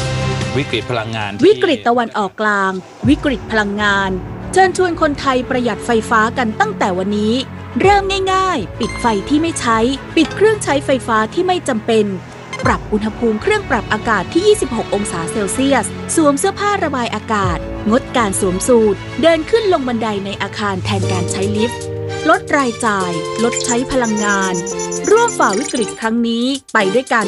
วิกฤตพลังงานวิกฤตตะวันออกกลางวิกฤตพลังงานเชิญชวนคนไทยประหยัดไฟฟ้ากันตั้งแต่วันนี้เริ่มง่ายๆปิดไฟที่ไม่ใช้ปิดเครื่องใช้ไฟฟ้าที่ไม่จำเป็นปรับอุณหภูมิเครื่องปรับอากาศที่ยี่สิบหกองศาเซลเซียสสวมเสื้อผ้าระบายอากาศงดการสวมสูทเดินขึ้นลงบันไดในอาคารแทนการใช้ลิฟต์ลดรายจ่ายลดใช้พลังงานร่วมฝ่าวิกฤตครั้งนี้ไปด้วยกัน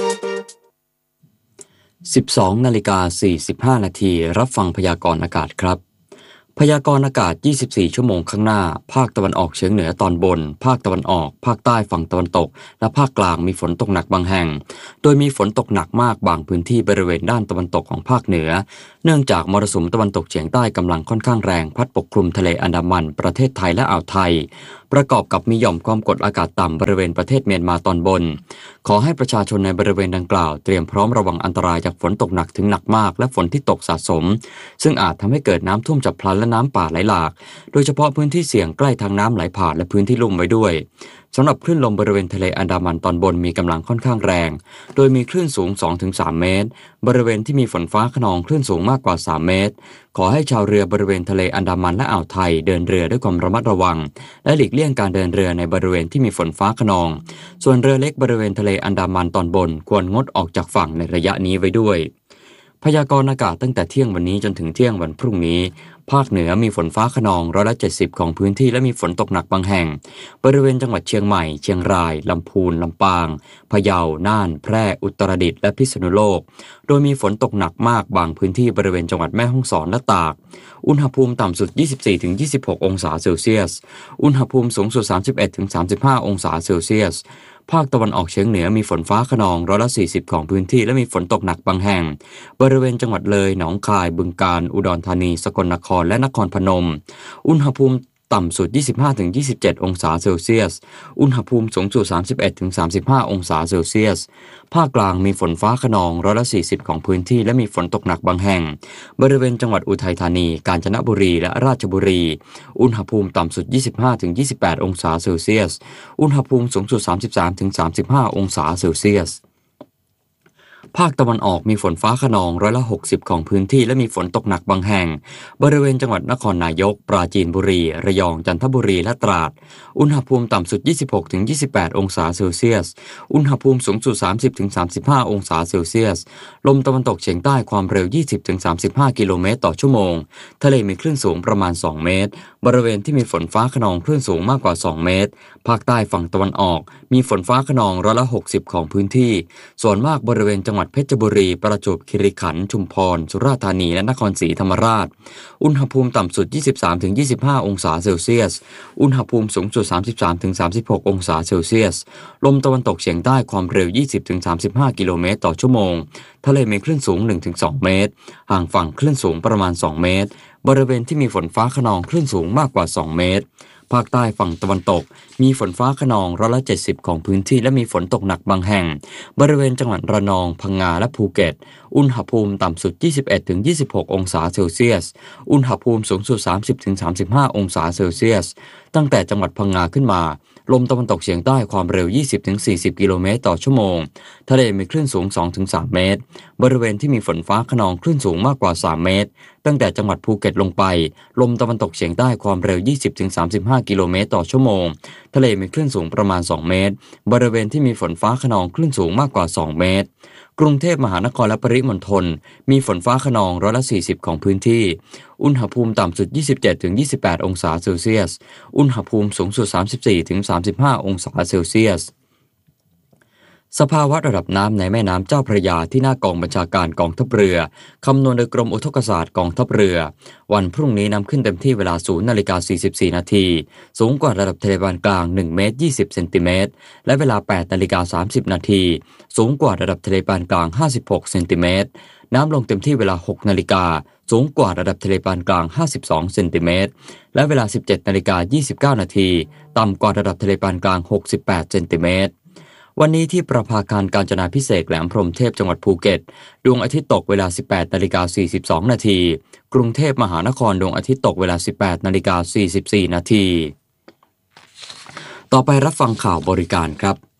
สิบสองนาฬิกาสี่สิบห้านาทีรับฟังพยากรณ์อากาศครับพยากรณ์อากาศยี่สิบสี่ชั่วโมงข้างหน้าภาคตะวันออกเฉียงเหนือตอนบนภาคตะวันออกภาคใต้ฝั่งตะวันตกและภาคกลางมีฝนตกหนักบางแห่งโดยมีฝนตกหนักมากบางพื้นที่บริเวณด้านตะวันตกของภาคเหนือเนื่องจากมรสุมตะวันตกเฉียงใต้กำลังค่อนข้างแรงพัดปกคลุมทะเลอันดามันประเทศไทยและอ่าวไทยประกอบกับมีหย่อมความกดอากาศต่ำบริเวณประเทศเมียนมาตอนบนขอให้ประชาชนในบริเวณดังกล่าวเตรียมพร้อมระวังอันตรายจากฝนตกหนักถึงหนักมากและฝนที่ตกสะสมซึ่งอาจทำให้เกิดน้ำท่วมฉับพลันและน้ำป่าไหลหลากโดยเฉพาะพื้นที่เสี่ยงใกล้ทางน้ำไหลผ่านและพื้นที่ลุ่มไว้ด้วยสำหรับคลื่นลมบริเวณทะเลอันดามันตอนบนมีกำลังค่อนข้างแรงโดยมีคลื่นสูง สองถึงสาม เมตรบริเวณที่มีฝนฟ้าคะนองคลื่นสูงมากกว่าสามเมตรขอให้ชาวเรือบริเวณทะเลอันดามันและอ่าวไทยเดินเรือด้วยความระมัดระวังและหลีกเลี่ยงการเดินเรือในบริเวณที่มีฝนฟ้าคะนองส่วนเรือเล็กบริเวณทะเลอันดามันตอนบนควรงดออกจากฝั่งในระยะนี้ไว้ด้วยพยากรณ์อากาศตั้งแต่เที่ยงวันนี้จนถึงเที่ยงวันพรุ่งนี้ภาคเหนือมีฝนฟ้าคะนองร้อยละเจ็ดสิบของพื้นที่และมีฝนตกหนักบางแห่งบริเวณจังหวัดเชียงใหม่เชียงรายลำพูนลำปางพะเยาน่านแพร่อุตรดิตถ์และพิษณุโลกโดยมีฝนตกหนักมากบางพื้นที่บริเวณจังหวัดแม่ฮ่องสอนและตากอุณหภูมิต่ำสุด ยี่สิบสี่ถึงยี่สิบหก องศาเซลเซียสอุณหภูมิสูงสุด สามสิบเอ็ดถึงสามสิบห้า องศาเซลเซียสภาคตะวันออกเฉียงเหนือมีฝนฟ้าคะนองร้อยละสี่สิบของพื้นที่และมีฝนตกหนักบางแห่งบริเวณจังหวัดเลยหนองคายบึงกาฬอุดรธานีสกลนครและนครพนมอุณหภูมิต่ำสุด ยี่สิบห้าถึงยี่สิบเจ็ด องศาเซลเซียสอุณหภูมิสูงสุด สามสิบเอ็ดถึงสามสิบห้า องศาเซลเซียสภาคกลางมีฝนฟ้าคะนองร้อยละสี่สิบของพื้นที่และมีฝนตกหนักบางแห่งบริเวณจังหวัดอุทัยธานีกาญจนบุรีและราชบุรีอุณหภูมิต่ำสุด ยี่สิบห้าถึงยี่สิบแปด องศาเซลเซียสอุณหภูมิสูงสุด สามสิบสามถึงสามสิบห้า องศาเซลเซียสภาคตะวันออกมีฝนฟ้าคะนองร้อยละหกสิบของพื้นที่และมีฝนตกหนักบางแห่งบริเวณจังหวัดนครนายกปราจีนบุรีระยองจันทบุรีและตราดอุณหภูมิต่ำสุด ยี่สิบหกถึงยี่สิบแปด องศาเซลเซียสอุณหภูมิสูงสุด สามสิบถึงสามสิบห้า องศาเซลเซียสลมตะวันตกเฉียงใต้ความเร็ว ยี่สิบถึงสามสิบห้า กิโลเมตรต่อชั่วโมงทะเลมีคลื่นสูงประมาณสองเมตรบริเวณที่มีฝนฟ้าคะนองคลื่นสูงมากกว่าสองเมตรภาคใต้ฝั่งตะวันออกมีฝนฟ้าคะนองร้อยละหกสิบของพื้นที่ส่วนมากบริเวณจังหวัดเพชรบุรีประจวบคีรีขันธ์ชุมพรสุราษฎร์ธานีและนครศรีธรรมราชอุณหภูมิต่ำสุด ยี่สิบสามถึงยี่สิบห้า องศาเซลเซียสอุณหภูมิสูงสุด สามสิบสามถึงสามสิบหก องศาเซลเซียสลมตะวันตกเฉียงใต้ความเร็ว ยี่สิบถึงสามสิบห้า กิโลเมตรต่อชั่วโมงทะเลมีคลื่นสูง หนึ่งถึงสอง เมตรห่างฝั่งคลื่นสูงประมาณสองเมตรบริเวณที่มีฝนฟ้าคะนองคลื่นสูงมากกว่าสองเมตรภาคใต้ฝั่งตะวันตกมีฝนฟ้าคะนองร้อยละเจ็ดสิบของพื้นที่และมีฝนตกหนักบางแห่งบริเวณจังหวัดระนองพังงาและภูเก็ตอุณหภูมิต่ำสุด ยี่สิบเอ็ดถึงยี่สิบหก องศาเซลเซียสอุณหภูมิสูงสุด สามสิบถึงสามสิบห้า องศาเซลเซียสตั้งแต่จังหวัดพังงาขึ้นมาลมตะวันตกเฉียงใต้ความเร็ว ยี่สิบถึงสี่สิบ กิโลเมตรต่อชั่วโมงทะเลมีคลื่นสูง สองถึงสาม เมตรบริเวณที่มีฝนฟ้าคะนองคลื่นสูงมากกว่าสามเมตรตั้งแต่จังหวัดภูเก็ตลงไปลมตะวันตกเฉียงใต้ความเร็ว ยี่สิบถึงสามสิบห้า กิโลเมตรต่อชั่วโมงทะเลมีคลื่นสูงประมาณสองเมตรบริเวณที่มีฝนฟ้าคะนองคลื่นสูงมากกว่าสองเมตรกรุงเทพมหานครและปริมณฑลมีฝนฟ้าคะนองร้อยละสี่สิบของพื้นที่อุณหภูมิต่ำสุด ยี่สิบเจ็ดถึงยี่สิบแปด องศาเซลเซียสอุณหภูมิสูงสุด สามสิบสี่ถึงสามสิบห้า องศาเซลเซียสสภาวะระดับน้ำในแม่น้ำเจ้าพระยาที่หน้ากองบัญชาการกองทัพเรือคำนวณโดยกรมอุทกศาสตร์กองทัพเรือวันพรุ่งนี้น้ำขึ้นเต็มที่เวลา ศูนย์นาฬิกาสี่สิบสี่นาทีสูงกว่าระดับทะเลปานกลางหนึ่งเมตรยี่สิบเซนติเมตรและเวลา แปดนาฬิกาสามสิบนาทีสูงกว่าระดับทะเลปานกลางห้าสิบหกเซนติเมตรน้ำลงเต็มที่เวลา หกนาฬิกาสูงกว่าระดับทะเลปานกลางห้าสิบสองเซนติเมตรและเวลา สิบเจ็ดนาฬิกายี่สิบเก้านาทีต่ำกว่าระดับทะเลปานกลางหกสิบแปดเซนติเมตรวันนี้ที่ประภาคารกาญจนาภิเษกแหลมพรหมเทพจังหวัดภูเก็ตดวงอาทิตย์ตกเวลา สิบแปดนาฬิกาสี่สิบสองนาทีกรุงเทพมหานครดวงอาทิตย์ตกเวลา สิบแปดนาฬิกาสี่สิบสี่นาทีต่อไปรับฟังข่าวบริการครับ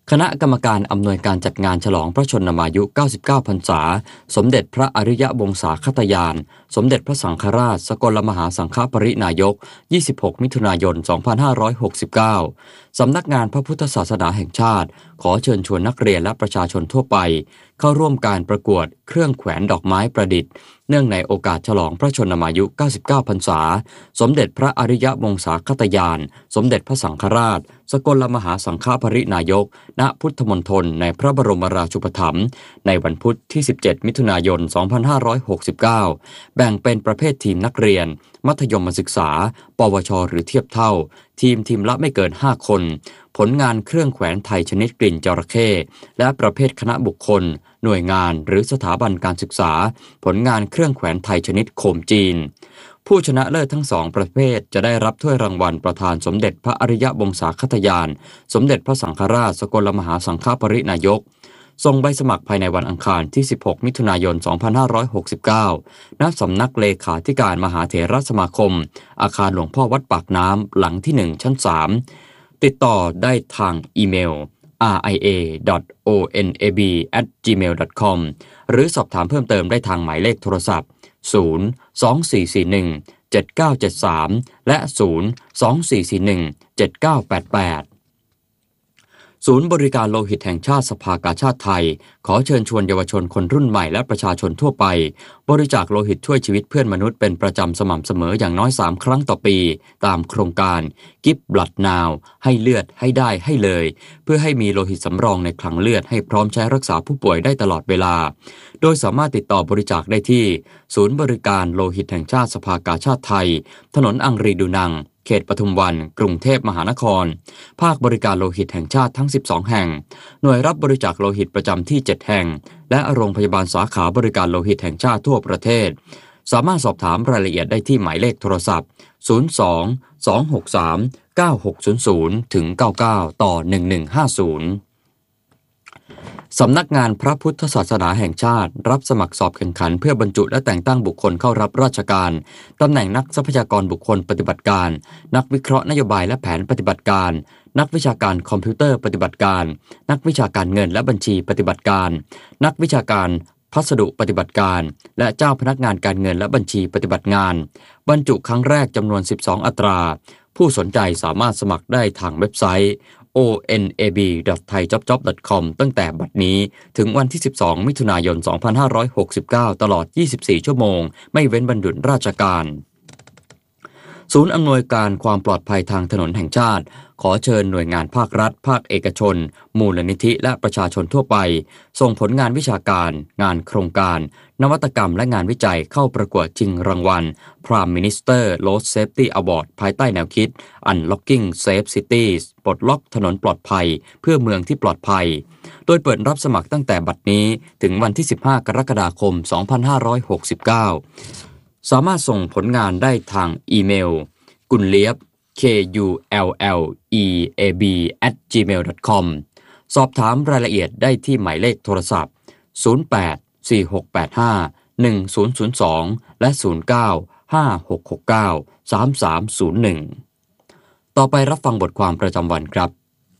คณะกรรมการอำนวยการจัดงานฉลองพระชนมายุเก้าสิบเก้าพรรษาสมเด็จพระอริยวงศาคตยานสมเด็จพระสังฆราชสกลมหาสังฆปรินายกยี่สิบหกมิถุนายนสองพันห้าร้อยหกสิบเก้าสำนักงานพระพุทธศาสนาแห่งชาติขอเชิญชวนนักเรียนและประชาชนทั่วไปเข้าร่วมการประกวดเครื่องแขวนดอกไม้ประดิษฐ์เนื่องในโอกาสฉลองพระชนมายุเก้าสิบเก้าพรรษาสมเด็จพระอริยวงศาคตยานสมเด็จพระสังฆราชสกลมหาสังฆปรินายกณพุทธมณฑลในพระบรมราชูปถัมภ์ในวันพุธที่สิบเจ็ดมิถุนายนสองพันห้าร้อยหกสิบเก้าแบ่งเป็นประเภททีมนักเรียนมัธยมศึกษาปวชหรือเทียบเท่าทีมทีมละไม่เกินห้าคนผลงานเครื่องแขวนไทยชนิดกลิ่นจระเข้และประเภทคณะบุคคลหน่วยงานหรือสถาบันการศึกษาผลงานเครื่องแขวนไทยชนิดโคมจีนผู้ชนะเลิศทั้งสองประเภทจะได้รับถ้วยรางวัลประธานสมเด็จพระอริยวงศาคตยานสมเด็จพระสังฆราชสกลมหาสังฆปรินายกส่งใบสมัครภายในวันอังคารที่สิบหกมิถุนายนสองพันห้าร้อยหกสิบเก้าณสำนักเลขาธิการมหาเถรสมาคมอาคารหลวงพ่อวัดปากน้ำหลังที่หนึ่งชั้นสามติดต่อได้ทางอีเมล อาร์ ไอ เอ ดอท โอ เอ็น เอ บี แอท จีเมล ดอท คอม หรือสอบถามเพิ่มเติมได้ทางหมายเลขโทรศัพท์ศูนย์ สอง สี่ สี่ หนึ่ง เจ็ด เก้า เจ็ด สามและศูนย์ สอง สี่ สี่ หนึ่ง เจ็ด เก้า แปด แปดศูนย์บริการโลหิตแห่งชาติสภากาชาติไทยขอเชิญชวนเยาวชนคนรุ่นใหม่และประชาชนทั่วไปบริจาคโลหิตช่วยชีวิตเพื่อนมนุษย์เป็นประจำสม่ำเสมออย่างน้อยสามครั้งต่อปีตามโครงการ Give Blood Now ให้เลือดให้ได้ให้เลยเพื่อให้มีโลหิตสำรองในคลังเลือดให้พร้อมใช้รักษาผู้ป่วยได้ตลอดเวลาโดยสามารถติดต่อบริจาคได้ที่ศูนย์บริการโลหิตแห่งชาติสภากาชาติไทยถนนอังรีดูนังเขตปทุมวันกรุงเทพมหานครภาคบริการโลหิตแห่งชาติทั้งสิบสองแห่งหน่วยรับบริจาคโลหิตประจำที่เจ็ดแห่งและโรงพยาบาลสาขาบริการโลหิตแห่งชาติทั่วประเทศสามารถสอบถามรายละเอียดได้ที่หมายเลขโทรศัพท์ศูนย์ สอง สอง หก สาม เก้า หก ศูนย์ ศูนย์ ถึง เก้า เก้า ต่อ หนึ่ง หนึ่ง ห้า ศูนย์สำนักงานพระพุทธศาสนาแห่งชาติรับสมัครสอบแข่งขันเพื่อบรรจุและแต่งตั้งบุคคลเข้ารับราชการตำแหน่งนักทรัพยากรบุคคลปฏิบัติการนักวิเคราะห์นโยบายและแผนปฏิบัติการนักวิชาการคอมพิวเตอร์ปฏิบัติการนักวิชาการเงินและบัญชีปฏิบัติการนักวิชาการพัสดุปฏิบัติการและเจ้าพนักงานการเงินและบัญชีปฏิบัติงานบรรจุครั้งแรกจำนวนสิบสองอัตราผู้สนใจสามารถสมัครได้ทางเว็บไซต์โอ เอ็น เอ บี ดอท ไทยจ็อบจ็อบ ดอท คอม ตั้งแต่บัดนี้ถึงวันที่สิบสองมิถุนายนสองพันห้าร้อยหกสิบเก้าตลอดยี่สิบสี่ชั่วโมงไม่เว้นวันหยุดราชการศูนย์อำนวยการความปลอดภัยทางถนนแห่งชาติขอเชิญหน่วยงานภาครัฐภาคเอกชนมูลนิธิและประชาชนทั่วไปส่งผลงานวิชาการงานโครงการนวัตกรรมและงานวิจัยเข้าประกวดชิงรางวัล Prime Minister Road Safety Award ภายใต้แนวคิด Unlocking Safe Cities ปลดล็อกถนนปลอดภัยเพื่อเมืองที่ปลอดภัยโดยเปิดรับสมัครตั้งแต่บัดนี้ถึงวันที่สิบห้ากรกฎาคมสองพันห้าร้อยหกสิบเก้าสามารถส่งผลงานได้ทางอีเมลกุลเลียบ เค ยู แอล แอล อี เอ บี แอท จีเมล ดอท คอม สอบถามรายละเอียดได้ที่หมายเลขโทรศัพท์ศูนย์ แปด สี่ หก แปด ห้า หนึ่ง ศูนย์ ศูนย์ สองและศูนย์ เก้า ห้า หก หก เก้า สาม สาม ศูนย์ หนึ่งต่อไปรับฟังบทความประจำวันครับ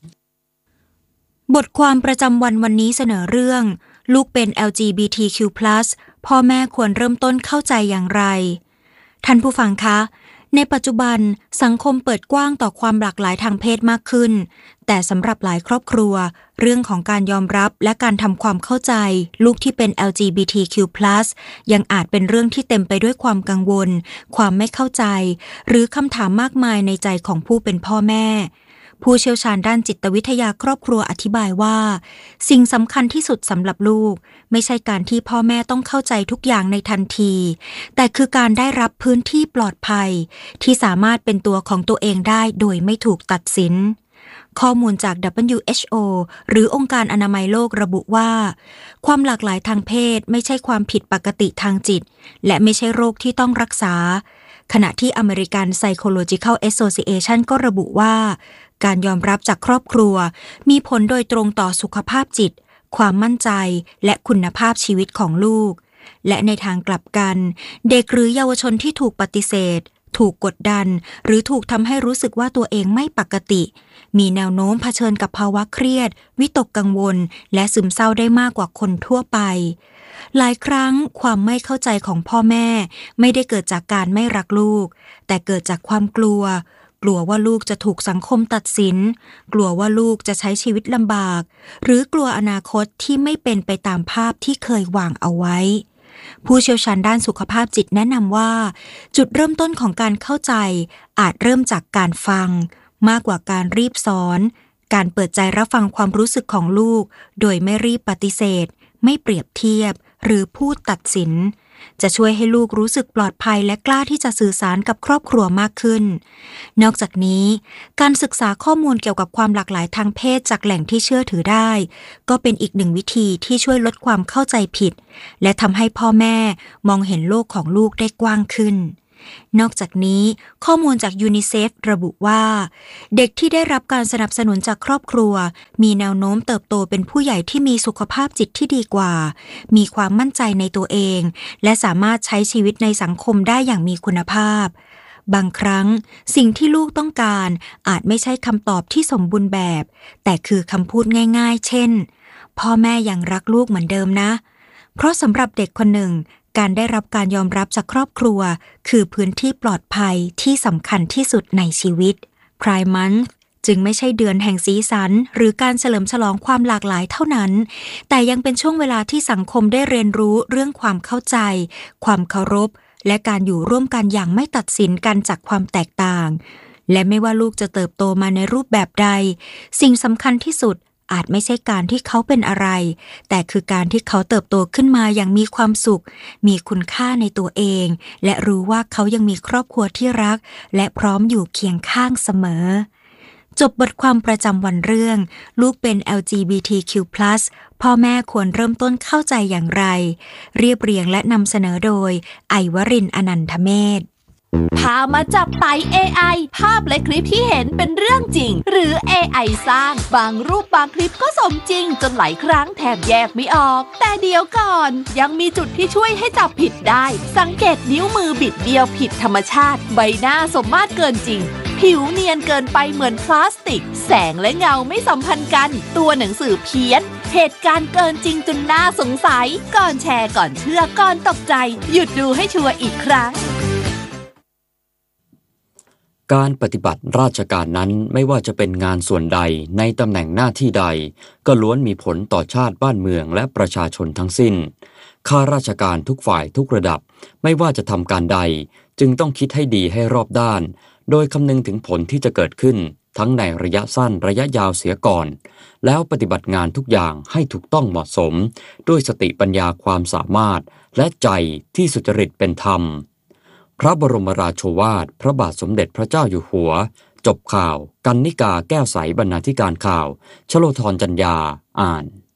บทความประจำวันวันนี้เสนอเรื่องลูกเป็น แอล จี บี ที คิว พลัส พ่อแม่ควรเริ่มต้นเข้าใจอย่างไรท่านผู้ฟังคะในปัจจุบันสังคมเปิดกว้างต่อความหลากหลายทางเพศมากขึ้นแต่สำหรับหลายครอบครัวเรื่องของการยอมรับและการทำความเข้าใจลูกที่เป็น แอล จี บี ที คิว พลัส ยังอาจเป็นเรื่องที่เต็มไปด้วยความกังวลความไม่เข้าใจหรือคำถามมากมายในใจของผู้เป็นพ่อแม่ผู้เชี่ยวชาญด้านจิตวิทยาครอบครัวอธิบายว่าสิ่งสำคัญที่สุดสำหรับลูกไม่ใช่การที่พ่อแม่ต้องเข้าใจทุกอย่างในทันทีแต่คือการได้รับพื้นที่ปลอดภัยที่สามารถเป็นตัวของตัวเองได้โดยไม่ถูกตัดสินข้อมูลจาก ดับเบิลยู เอช โอ หรือองค์การอนามัยโลกระบุว่าความหลากหลายทางเพศไม่ใช่ความผิดปกติทางจิตและไม่ใช่โรคที่ต้องรักษาขณะที่ American Psychological Association ก็ระบุว่าการยอมรับจากครอบครัวมีผลโดยตรงต่อสุขภาพจิตความมั่นใจและคุณภาพชีวิตของลูกและในทางกลับกันเด็กหรือเยาวชนที่ถูกปฏิเสธถูกกดดันหรือถูกทำให้รู้สึกว่าตัวเองไม่ปกติมีแนวโน้มเผชิญกับภาวะเครียดวิตกกังวลและซึมเศร้าได้มากกว่าคนทั่วไปหลายครั้งความไม่เข้าใจของพ่อแม่ไม่ได้เกิดจากการไม่รักลูกแต่เกิดจากความกลัวกลัวว่าลูกจะถูกสังคมตัดสินกลัวว่าลูกจะใช้ชีวิตลำบากหรือกลัวอนาคตที่ไม่เป็นไปตามภาพที่เคยวางเอาไว้ผู้เชี่ยวชาญด้านสุขภาพจิตแนะนำว่าจุดเริ่มต้นของการเข้าใจอาจเริ่มจากการฟังมากกว่าการรีบสอนการเปิดใจรับฟังความรู้สึกของลูกโดยไม่รีบปฏิเสธไม่เปรียบเทียบหรือพูดตัดสินจะช่วยให้ลูกรู้สึกปลอดภัยและกล้าที่จะสื่อสารกับครอบครัวมากขึ้นนอกจากนี้การศึกษาข้อมูลเกี่ยวกับความหลากหลายทางเพศจากแหล่งที่เชื่อถือได้ก็เป็นอีกหนึ่งวิธีที่ช่วยลดความเข้าใจผิดและทำให้พ่อแม่มองเห็นโลกของลูกได้กว้างขึ้นนอกจากนี้ข้อมูลจากยูนิเซฟระบุว่าเด็กที่ได้รับการสนับสนุนจากครอบครัวมีแนวโน้มเติบโตเป็นผู้ใหญ่ที่มีสุขภาพจิตที่ดีกว่ามีความมั่นใจในตัวเองและสามารถใช้ชีวิตในสังคมได้อย่างมีคุณภาพบางครั้งสิ่งที่ลูกต้องการอาจไม่ใช่คำตอบที่สมบูรณ์แบบแต่คือคำพูดง่ายๆเช่นพ่อแม่ยังรักลูกเหมือนเดิมนะเพราะสำหรับเด็กคนหนึ่งการได้รับการยอมรับจากครอบครัวคือพื้นที่ปลอดภัยที่สำคัญที่สุดในชีวิต Pride Month จึงไม่ใช่เดือนแห่งสีสันหรือการเฉลิมฉลองความหลากหลายเท่านั้นแต่ยังเป็นช่วงเวลาที่สังคมได้เรียนรู้เรื่องความเข้าใจความเคารพและการอยู่ร่วมกันอย่างไม่ตัดสินกันจากความแตกต่างและไม่ว่าลูกจะเติบโตมาในรูปแบบใดสิ่งสำคัญที่สุดอาจไม่ใช่การที่เขาเป็นอะไรแต่คือการที่เขาเติบโตขึ้นมาอย่างมีความสุขมีคุณค่าในตัวเองและรู้ว่าเขายังมีครอบครัวที่รักและพร้อมอยู่เคียงข้างเสมอจบบทความประจำวันเรื่องลูกเป็น แอล จี บี ที คิว พลัส พ่อแม่ควรเริ่มต้นเข้าใจอย่างไรเรียบเรียงและนำเสนอโดยไอวรินทร์อนันทเมธพามาจับไต่ เอ ไอ ภาพและคลิปที่เห็นเป็นเรื่องจริงหรือ เอ ไอ สร้างบางรูปบางคลิปก็สมจริงจนหลายครั้งแทบแยกไม่ออกแต่เดี๋ยวก่อนยังมีจุดที่ช่วยให้จับผิดได้สังเกตนิ้วมือบิดเบี้ยวผิดธรรมชาติใบหน้าสมมาตรเกินจริงผิวเนียนเกินไปเหมือนพลาสติกแสงและเงาไม่สัมพันธ์กันตัวหนังสือเพี้ยนเหตุการณ์เกินจริงจนน่าสงสัยก่อนแชร์ก่อนเชื่อก่อนตกใจหยุดดูให้ชัวร์อีกครั้งการปฏิบัติราชการนั้นไม่ว่าจะเป็นงานส่วนใดในตำแหน่งหน้าที่ใดก็ล้วนมีผลต่อชาติบ้านเมืองและประชาชนทั้งสิ้นข้าราชการทุกฝ่ายทุกระดับไม่ว่าจะทำการใดจึงต้องคิดให้ดีให้รอบด้านโดยคำนึงถึงผลที่จะเกิดขึ้นทั้งในระยะสั้นระยะยาวเสียก่อนแล้วปฏิบัติงานทุกอย่างให้ถูกต้องเหมาะสมด้วยสติปัญญาความสามารถและใจที่สุจริตเป็นธรรมพระบรมราโชวาทพระบาทสมเด็จพระเจ้าอยู่หัวจบข่าวกรรณิกาแก้วใสบรรณาธิการข่าวชโลธรจัญญาอ่าน